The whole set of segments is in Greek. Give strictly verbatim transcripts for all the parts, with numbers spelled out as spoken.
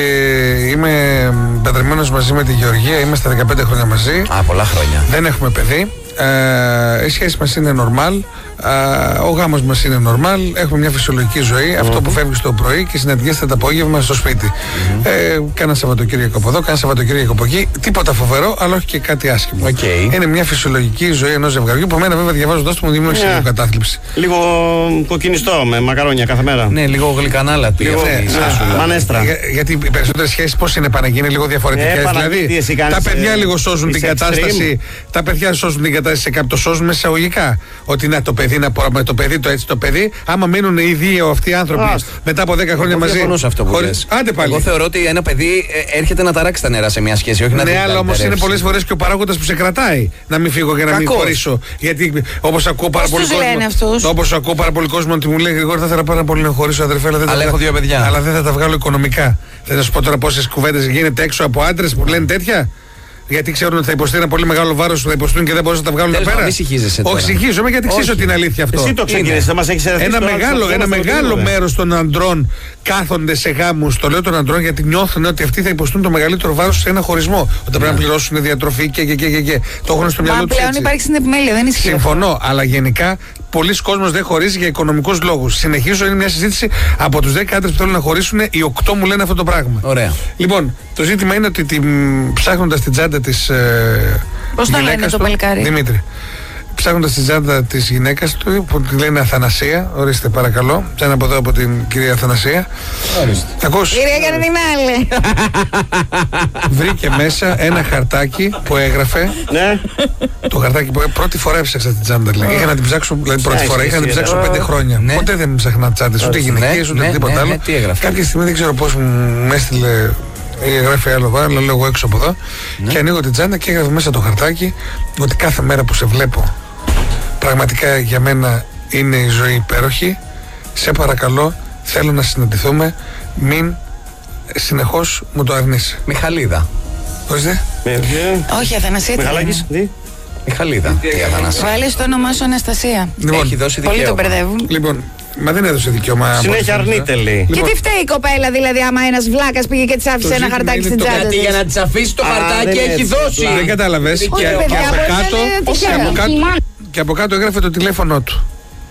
Είμαι παντρεμένος μαζί με τη Γεωργία, είμαστε δεκαπέντε χρόνια μαζί. Α, πολλά χρόνια. Δεν έχουμε παιδί. Ε, η σχέση μας είναι normal. Ε, ο γάμος μας είναι normal. Έχουμε μια φυσιολογική ζωή. Mm-hmm. Αυτό που φεύγει το πρωί και συναντιέστε το απόγευμα στο σπίτι. Mm-hmm. Ε, κάνα Σαββατοκύριακο από εδώ, κάνα Σαββατοκύριακο από εκεί. Τίποτα φοβερό, αλλά όχι και κάτι άσχημο. Okay. Είναι μια φυσιολογική ζωή ενός ζευγαριού που εμένα βέβαια διαβάζοντας το μου δημιούργησε yeah. λίγο κατάθλιψη. Λίγο κοκκινιστό με μακαρόνια κάθε μέρα. Ναι, λίγο γλυκανάλα. Λίγο ναι, μανέστρα. Για, γιατί οι περισσότερες σχέσεις πώς είναι πάνε, είναι λίγο διαφορετικές. Ε, δηλαδή τα παιδιά λίγο σώζουν την κατάσταση. Τα παιδιά σώζουν την κατάσταση σε κάποιο, το σώζουν με εισαγωγικά. Ότι να το παιδί, να πω, το παιδί, το έτσι το παιδί, άμα μείνουν οι δύο αυτοί οι άνθρωποι ah, μετά από δέκα χρόνια μαζί. Εγώ αυτό που χωρίς... Άντε πάλι. Εγώ θεωρώ ότι ένα παιδί έρχεται να ταράξει τα νερά σε μια σχέση, όχι να ναι, αλλά όμως είναι πολλές φορές και ο παράγοντας που σε κρατάει να μην φύγω και να Κακός. μην χωρίσω. Γιατί όπως ακούω πάρα πολύ κόσμο. Όπως ακούω πάρα πολύ κόσμο ότι μου λέει Γρηγόρη, θα ήθελα πάρα πολύ να χωρίσω αδερφέ, αλλά δεν αλλά θα έχω δύο παιδιά. Αλλά δεν θα τα βγάλω οικονομικά. Θα σου πω τώρα πόσες κουβέντες γίνεται έξω από άντρες που λένε τέτοια. Γιατί ξέρουν ότι θα υποστεί ένα πολύ μεγάλο βάρος που θα υποστούν και δεν μπορούν να τα βγάλουν πέρα. Όχι, συγχύζομαι γιατί ξέρω την αλήθεια αυτό. Εσύ το ξεκίνησες, θα μας έχεις ένα μεγάλο, ένα μεγάλο μέρος των αντρών κάθονται σε γάμους. Το λέω των αντρών γιατί νιώθουν ότι αυτοί θα υποστούν το μεγαλύτερο βάρος σε ένα χωρισμό. Ότι πρέπει να πληρώσουν διατροφή και και και και. Το έχουν στο μυαλό τους. Πλέον υπάρχει στην επιμέλεια, δεν ισχύει. Συμφωνώ, αλλά γενικά πολλοί κόσμος δεν χωρίζει για οικονομικούς λόγους. Συνεχίζω, είναι μια συζήτηση από τους δέκα άντρες που θέλουν να χωρίσουν, οι οκτώ μου λένε αυτό το πράγμα. Ωραία. Λοιπόν, το ζήτημα είναι ότι ψάχνοντας την τσάντα της. Ε, Πώς το λένε το παλικάρι? Δημήτρη. Ψάχνοντας την τσάντα της γυναίκας του, που τη λένε Αθανασία, ορίστε παρακαλώ, ψάχνω από εδώ από την κυρία Αθανασία. Ορίστε. Ακούς. Κυρία Καρδινάλε. Βρήκε μέσα ένα χαρτάκι που έγραφε. Ναι. Το χαρτάκι που πρώτη φορά έψαξα την τσάντα. Λέει. Είχα να την ψάξω, δηλαδή πρώτη φορά, είχα να την ψάξω πέντε χρόνια. Ναι. Ποτέ δεν ψάχνα τσάντες, ούτε γυναικείες, ούτε ναι, τίποτα ναι, άλλο. ναι, τι έγραφε? Κάποια στιγμή δεν ξέρω πώς μου έστειλε. Γράφει άλλο εδώ, αλλά λέω εγώ έξω από εδώ. Ναι. Και ανοίγω την τσάντα και έγραφε μέσα το χαρτάκι ότι κάθε μέρα που σε βλέπω πραγματικά για μένα είναι η ζωή υπέροχη. Σε παρακαλώ, θέλω να συναντηθούμε. Μην συνεχώς μου το αρνείς. Μιχαλίδα. Ορίστε. Όχι, Αθανασία. Μιχαλάκης. Μιχαλίδα. Τι Αθανασία? Βάλεις το όνομά σου Αναστασία. Λοιπόν, έχει δώσει δικαίωμα. Πολλοί το μπερδεύουν. Λοιπόν, μα δεν έδωσε δικαίωμα. Συνέχεια αρνείται, λέει. Και τι φταίει η κοπέλα, δηλαδή, άμα ένας βλάκας πήγε και της άφησε ένα χαρτάκι στην τσάντα? Γιατί για να της αφήσει το χαρτάκι έχει δώσει. Δεν κατάλαβες. Και από κάτω έγραφε το τηλέφωνο του.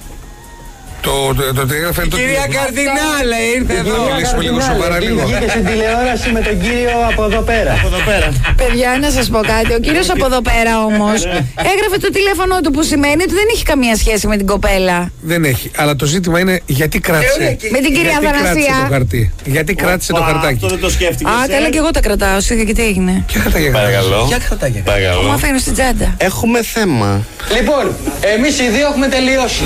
Το, το, το, το έγραφε το κυρία Καρδινάλε ήρθε εδώ. Να μιλήσουμε λίγο σοβαρά λίγο. Βγήκε στην τηλεόραση με τον κύριο από εδώ πέρα. Από εδώ πέρα. Παιδιά, να σας πω κάτι. Ο κύριος από εδώ πέρα όμως έγραφε το τηλέφωνο του, που σημαίνει ότι δεν έχει καμία σχέση με την κοπέλα. Δεν έχει. Αλλά το ζήτημα είναι γιατί κράτησε. Με την κυρία Αθανασία. Το χαρτί. Γιατί κράτησε το χαρτάκι. Αυτό δεν το σκέφτηκες. Α, καλά, και εγώ τα κρατάω. Σίγα, και τι έγινε? Ποια χαρτάκια? Παρακαλώ. Ποια χαρτάκια? Μου αφήνω στην τσάντα. Έχουμε θέμα. Λοιπόν, εμείς οι δύο έχουμε τελειώσει.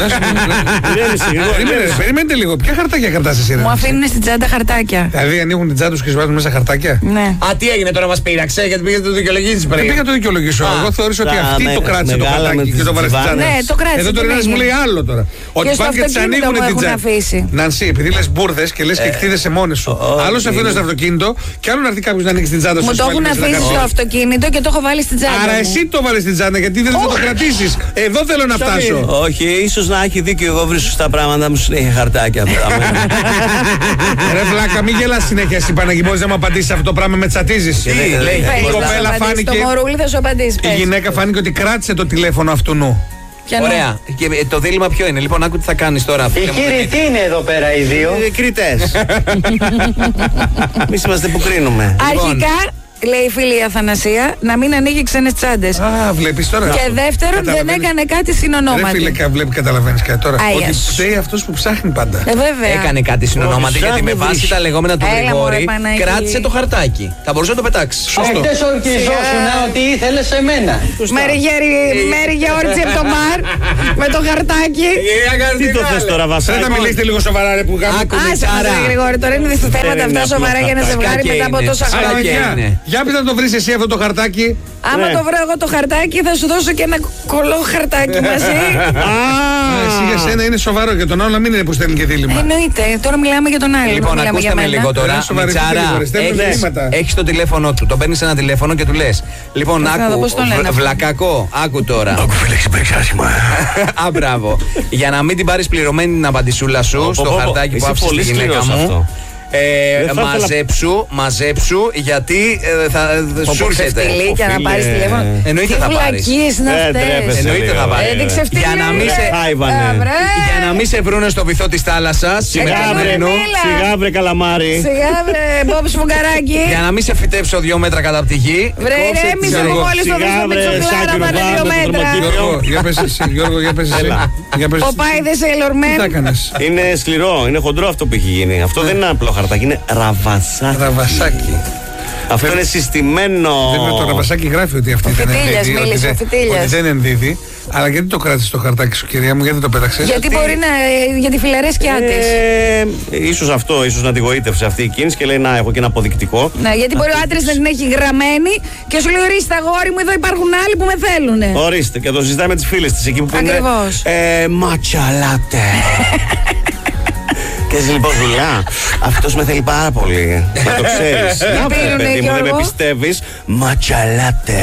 Περιμένετε λίγο. Ποια χαρτάκια κρατάς εσύ? Μου αφήνουν στην τσάντα χαρτάκια. Δηλαδή ανοίγουν την τσάντα τους και σου βάζουν μέσα χαρτάκια. Ναι. Α, τι έγινε τώρα, μας πείραξε γιατί πήγε το δικαιολογήσεις πριν? Δεν πήγα το δικαιολογήσω. Εγώ θεώρησα ότι αυτή το κράτησε το χαρτάκι και το βάλε στην τσάντα. Ναι, το κράτησε. Εδώ τώρα ένας μου λέει άλλο τώρα. Ότι πάνε και τις ανοίγουν την τσάντα. Νανσί, επειδή λες μπουρδες και λες και εκτίδεσαι μόνη σου. Άλλο σε αφήνω στο αυτοκίνητο και άλλο να έρθει κάποιος να ανοίξει την τσάντα σου. Μου το έχουν αφήσει στο αυτοκίνητο και το έχω βάλει στην τσάντα. Άρα εσύ το βάλες στην τσάντα γιατί δεν θα το κρατήσεις. Εδώ θέλω να φτάσω. Όχι, ίσως να έχει δίκιο. Εγώ βρίσκω στα πράγματα μου συνέχεια χαρτάκια. Ρε βλάκα, μην γελάς συνέχεια εσύ Παναγί, μπορείς να μου απαντήσεις αυτό το πράγμα, με τσατίζεις. Η κοπέλα φάνηκε. Το μωρούλι θα σου απαντήσει. Η γυναίκα φάνηκε ότι κράτησε το τηλέφωνο αυτού νου. Ωραία. Και το δίλημμα ποιο είναι? Λοιπόν, άκου τι θα κάνεις τώρα. Οι κύριοι τι είναι εδώ πέρα οι δύο? Κριτές. Εμείς είμαστε που κρίνουμε. Αρχικά, λέει η φίλη η Αθανασία, να μην ανοίγει ξένες τσάντες. Α, βλέπεις τώρα. Και δεύτερον, δεν έκανε κάτι συνονόματι. Ρε φίλε, βλέπει, καταλαβαίνεις κάτι τώρα. Άγιας. Ότι φταίει αυτός που ψάχνει πάντα. Ε, βέβαια. Έκανε κάτι συνονόματι γιατί με βάση τα λεγόμενα του Γρηγόρη κράτησε το χαρτάκι. Θα μπορούσε να το πετάξει. Σωστό. Εκτές ορκιζόσουνα ότι ήθελες εμένα. Μέρη Γεώργη από το Μαρ με το χαρτάκι. Τι το θες τώρα, Βασίλη? Δεν θα μιλήσετε λίγο σοβαρά, ρε που γάμο. Άσε μας, ρε Γρηγόρη, τώρα είναι θέματα αυτά σοβαρά για να ζευγάρι μετά από τόσα χρόνια. Για πείτε να το βρεις εσύ αυτό το χαρτάκι. Άμα το βρω εγώ το χαρτάκι, θα σου δώσω και ένα κολό χαρτάκι μαζί. Εσύ για σένα είναι σοβαρό, για τον άλλο να μην είναι που στέλνει και δίλημμα. Εννοείται, τώρα μιλάμε για τον άλλο. Λοιπόν, ακούστε με λίγο τώρα. Μιτσάρα, έχεις το τηλέφωνο του, το παίρνεις ένα τηλέφωνο και του λες: Λοιπόν, άκου, βλακακό, άκου τώρα. Άκου φίλε, ξυπνέξει άσχημα. Α, μπράβο. Για να μην την πάρεις πληρωμένη την απαντησούλα σου στο χαρτάκι που άφησες τη γυναίκα μου. Ε, μαζέψου, μαζέψου, γιατί ε, θα σου έρχεται. Για να πάρει τηλέφωνο. Εννοείται θα πάρει. Εννοείται θα πάρει. Για να μην σε. Για να μην σε βρούνε στο βυθό τη θάλασσα. Σιγά βρε καλαμάρι. Σιγά βρε Μπόμπ Σφουγγαράκι. Για να μην σε φυτέψω δύο μέτρα κατά από τη γη. Βρε ρέμιζε εγώ μόλις το βρίσκω με τσοκλάρα πάνε δύο μέτρα. Γιώργο, για πες εσύ. Γιώργο, για πες εσύ. Ο Πάιδες Ελορμέν. Τι θα έκανες? Είναι σκληρό, είναι χοντρό αυτό που έχει γίνει. Αυτό δεν είναι απλό χαρτάκι, είναι ραβασάκι. Ραβασάκι. Αυτό είναι συστημένο. Βέβαια το ραβασάκι γράφει ότι αυτή δεν ενδίδει. Ότι δεν ενδίδει. Αλλά γιατί το κράτησε το χαρτάκι σου, κυρία μου, γιατί το πέταξες? Γιατί μπορεί να. Για τη φιλαρέσκειά της. Ε, ίσως αυτό, ίσως να τη γοήτευσε αυτή η κίνηση και λέει να έχω και ένα αποδεικτικό. Ναι, γιατί μπορεί ο άντρας να την έχει γραμμένη και σου λέει ορίστε αγόρι μου, εδώ υπάρχουν άλλοι που με θέλουν. Ορίστε, και το συζητάει με τις φίλες της εκεί που είναι. Ε, ματσαλάτε. Και έτσι λοιπόν δουλειά. Αυτός με θέλει πάρα πολύ. Να το ξέρεις. Να παιδί μου, δεν με πιστεύεις. Ματσαλάτε.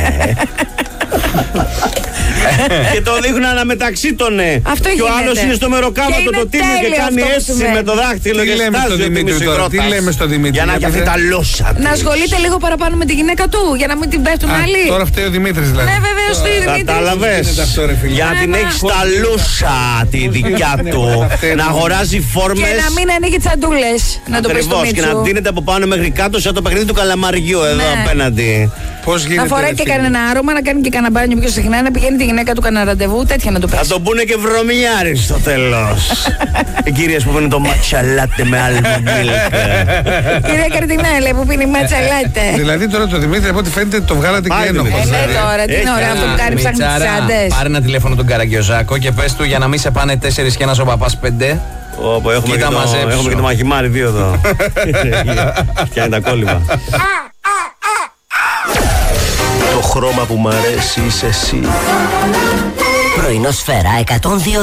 Και το δείχνουν αναμεταξύ των ναι. Αυτό και ο άλλος είναι στο μεροκάματο το τίμιο και κάνει έτσι με το δάχτυλο και στάζει ότι είναι Τι λέμε στο Δημήτρη? Για να διαβεί τα λόσα. Να ασχολείται λίγο παραπάνω με τη γυναίκα του, για να μην την πέφτουν άλλοι. Τώρα φταίει ο Δημήτρης δηλαδή. Ναι, βεβαίως φταίει ο Δημήτρης. Κατάλαβες. Για να την έχει στα λούσα τη δικιά του. Να αγοράζει φόρμες. Και να μην ανοίγει τσαντούλες. Να το πει στο Μίτσου. Και να ντύνεται από πάνω μέχρι κάτω σαν το παιχνίδι του καλαμαριού εδώ απέναντι. Να φοράει και κανένα άρωμα, να κάνει και κανένα μπάνιο πιο συχνά, να πηγαίνει τη γυναίκα του κανένα ραντεβού, τέτοια να το πέσει. Θα τον πούνε και βρωμιάρι στο τέλος. Οι κυρίες που πίνουν το ματσαλάτε με almond milk. Κυρία Καρτινέλε που πίνει ματσαλάτε. Δηλαδή τώρα το Δημήτρη από ό,τι φαίνεται το βγάλατε και ένοχο. Ε, ναι τώρα, τι είναι ωραίο αυτό που κάνει, ψάχνει τις άντες. Πάρε ένα τηλέφωνο τον Καραγκιόζάκο και πες του για να μην σε πάνε τέσσερις και ένας ο παπάς πέντε. Όπω έχουμε, και το, έχουμε και το μαχημάρι δύο εδώ. Φτιάχνει τα κόλληβα. Το χρώμα που μ' αρέσει είσαι εσύ. Πρωινό Σφαίρα εκατόν δύο.